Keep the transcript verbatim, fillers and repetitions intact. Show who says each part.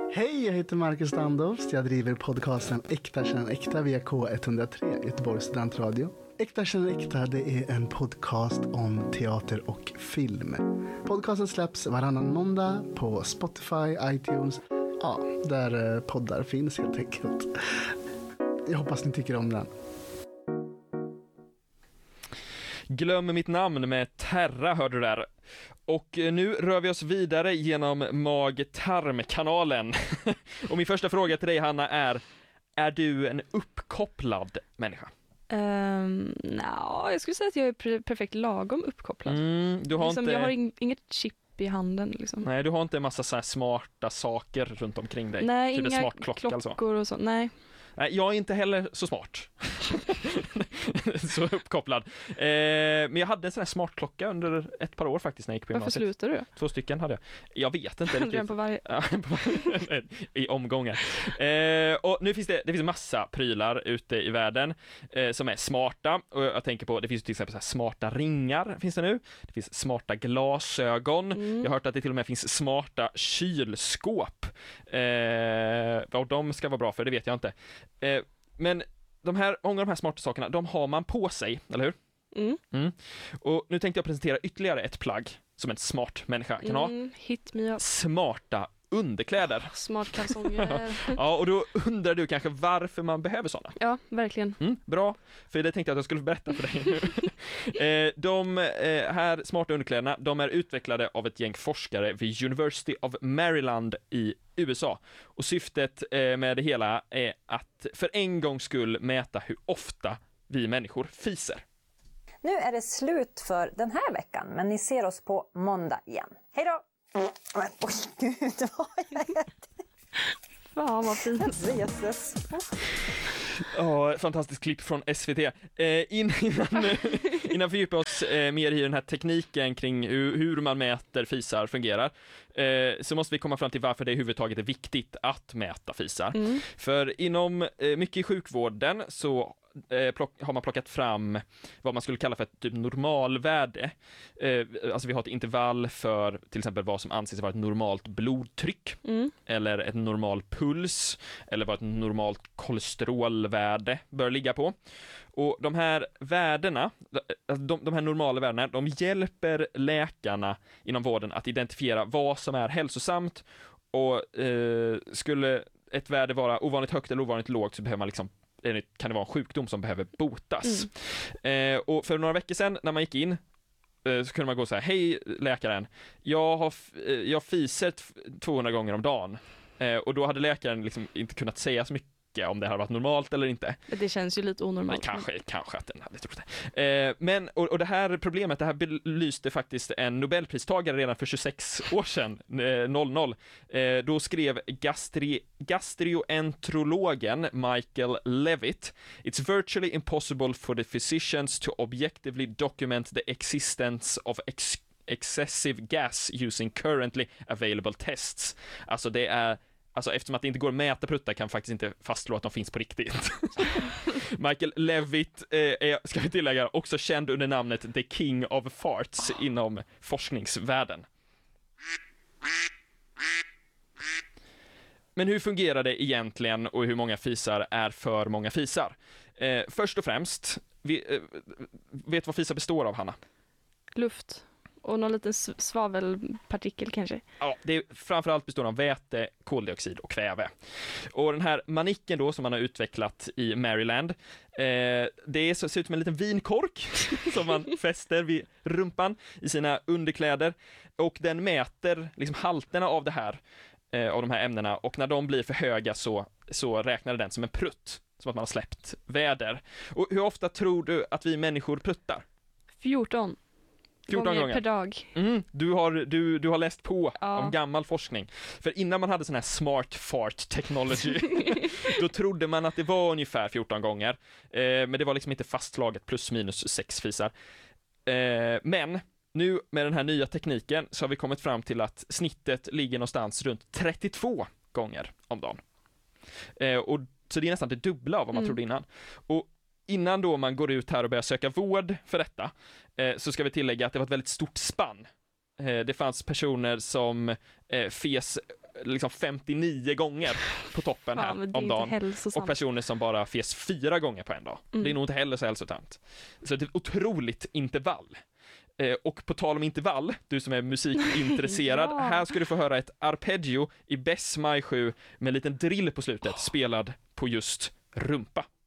Speaker 1: Hej, jag heter Marcus Standovs. Jag driver podcasten Äkta känner äkta via K ett noll tre, Göteborgs studentradio. Äkta känner äkta, det är en podcast om teater och film. Podcasten släpps varannan måndag på Spotify, iTunes, ja, där poddar finns helt enkelt. Jag hoppas ni tycker om den.
Speaker 2: Glöm mitt namn med Terra hörde du där. Och nu rör vi oss vidare genom mag-tarmkanalen. Och min första fråga till dig, Hanna, är: är du en uppkopplad människa?
Speaker 3: Um, no, jag skulle säga att jag är per- perfekt lagom uppkopplad.
Speaker 2: Mm, du har
Speaker 3: liksom,
Speaker 2: inte...
Speaker 3: Jag har in- inget chip i handen. Liksom.
Speaker 2: Nej, du har inte en massa så här smarta saker runt omkring dig.
Speaker 3: Nej,
Speaker 2: typ
Speaker 3: inga
Speaker 2: smart klocka
Speaker 3: klockor och så. Nej.
Speaker 2: Nej, jag är inte heller så smart. Så uppkopplad. Eh, men jag hade en sån här smart klocka under ett par år faktiskt när jag gick på
Speaker 3: gymnasiet. Varför slutade du?
Speaker 2: Två stycken hade jag. Jag vet inte riktigt.
Speaker 3: på varje...
Speaker 2: I omgångar. Eh, och nu finns det, det finns en massa prylar ute i världen eh, som är smarta. Och jag tänker på, det finns till exempel så här smarta ringar finns det nu. Det finns smarta glasögon. Mm. Jag har hört att det till och med finns smarta kylskåp. Eh, vad de ska vara bra för, det vet jag inte. Eh, men de här, många av de här smarta sakerna, de har man på sig, eller hur?
Speaker 3: Mm.
Speaker 2: Mm. Och nu tänkte jag presentera ytterligare ett plagg som en smart människa kan ha.
Speaker 3: Mm, hit me up.
Speaker 2: Smarta underkläder.
Speaker 3: Smart kalsonger.
Speaker 2: Ja, och då undrar du kanske varför man behöver sådana.
Speaker 3: Ja, verkligen.
Speaker 2: Mm, bra, för det tänkte jag att jag skulle berätta för dig nu. eh, de eh, här smarta underkläderna, de är utvecklade av ett gäng forskare vid University of Maryland i U S A. Och syftet eh, med det hela är att för en gångs skull mäta hur ofta vi människor fiser.
Speaker 4: Nu är det slut för den här veckan, men ni ser oss på måndag igen. Hej då! Men, oj gud, vad är det?
Speaker 3: Fan vad fint.
Speaker 4: Jesus.
Speaker 2: Ja, fantastiskt klipp från S V T. Eh, innan, innan vi fördjupar oss eh, mer i den här tekniken kring hur, hur man mäter fisar fungerar, eh, så måste vi komma fram till varför det överhuvudtaget är viktigt att mäta fisar. Mm. För inom eh, mycket i sjukvården så eh, plock, har man plockat fram vad man skulle kalla för ett typ normalvärde. Eh, alltså vi har ett intervall för till exempel vad som anses vara ett normalt blodtryck, mm. eller ett normal puls, eller vad ett normalt kolesterolvärde bör ligga på. Och de här värdena, de, de här normala värdena, de hjälper läkarna inom vården att identifiera vad som är hälsosamt, och eh, skulle ett värde vara ovanligt högt eller ovanligt lågt så behöver man liksom, kan det vara en sjukdom som behöver botas. Mm. Eh, och för några veckor sedan när man gick in eh, så kunde man gå så här: hej läkaren, jag, har f- eh, jag fiser t- tvåhundra gånger om dagen. Eh, och då hade läkaren liksom inte kunnat säga så mycket om det hade varit normalt eller inte.
Speaker 3: Det känns ju lite onormalt.
Speaker 2: Men kanske, kanske att den hade trott det. Eh, men, och, och det här problemet, det här belyste faktiskt en Nobelpristagare redan för tjugosex år sedan, eh, noll noll. Eh, då skrev gastri, gastroenterologen Michael Levitt: "It's virtually impossible for the physicians to objectively document the existence of ex- excessive gas using currently available tests." Alltså det är Alltså eftersom att det inte går att mäta pruttar kan faktiskt inte fastslå att de finns på riktigt. Michael Levitt eh, är, ska vi tillägga, också känd under namnet The King of Farts inom forskningsvärlden. Men hur fungerar det egentligen och hur många fisar är för många fisar? Eh, först och främst, vi, eh, vet vad fisar består av, Hanna?
Speaker 3: Luft. Och någon liten svavelpartikel kanske.
Speaker 2: Ja, det är framförallt består av väte, koldioxid och kväve. Och den här manicken då som man har utvecklat i Maryland, eh, det är så, ser ut som en liten vinkork som man fäster vid rumpan i sina underkläder. Och den mäter liksom halterna av det här, eh, av de här ämnena. Och när de blir för höga så, så räknar den som en prutt. Som att man har släppt väder. Och hur ofta tror du att vi människor pruttar?
Speaker 3: fjorton.
Speaker 2: fjorton
Speaker 3: gånger,
Speaker 2: gånger
Speaker 3: per dag.
Speaker 2: Mm, du, har, du, du har läst på
Speaker 3: ja.
Speaker 2: om gammal forskning. För innan man hade sån här smart fart technology då trodde man att det var ungefär fjorton gånger. Eh, men det var liksom inte fastslaget, plus minus sex fisar. Eh, men nu med den här nya tekniken så har vi kommit fram till att snittet ligger någonstans runt trettiotvå gånger om dagen. Eh, och, så det är nästan det dubbla av vad man mm. trodde innan. Och innan då man går ut här och börjar söka vård för detta, eh, så ska vi tillägga att det var ett väldigt stort spann. Eh, det fanns personer som eh, fes liksom femtionio gånger på toppen
Speaker 3: Ja,
Speaker 2: här
Speaker 3: men det är
Speaker 2: om
Speaker 3: inte
Speaker 2: dagen.
Speaker 3: hälsosamt.
Speaker 2: Och personer som bara fes fyra gånger på en dag.
Speaker 3: Mm.
Speaker 2: Det är nog inte heller så hälsosamt. Så det är ett otroligt intervall. Eh, och på tal om intervall, du som är musikintresserad,
Speaker 3: Ja.
Speaker 2: här ska du få höra ett arpeggio i Bess Maj sju med en liten drill på slutet, spelad på just rumpa.